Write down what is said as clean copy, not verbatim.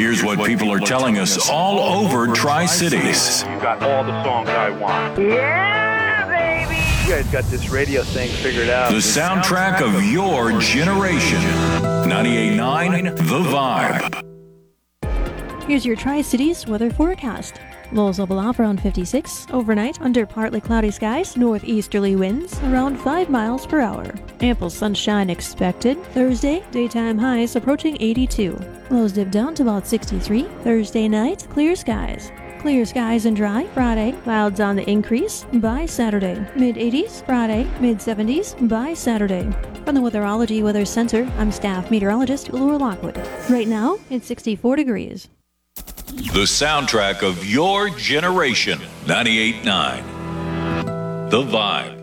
Here's what people are telling us all over Tri-Cities. You got all the songs I want. Yeah, baby! You guys got this radio thing figured out. The soundtrack of your generation. 98.9 The Vibe. Here's your Tri-Cities weather forecast. Lows level off around 56. Overnight, under partly cloudy skies, northeasterly winds around 5 miles per hour. Ample sunshine expected. Thursday, daytime highs approaching 82. Lows dip down to about 63. Thursday night, clear skies. Clear skies and dry. Friday, clouds on the increase by Saturday. Mid-80s. Friday, mid-70s by Saturday. From the Weatherology Weather Center, I'm staff meteorologist Laura Lockwood. Right now, it's 64 degrees. The soundtrack of your generation. 98.9 The Vibe.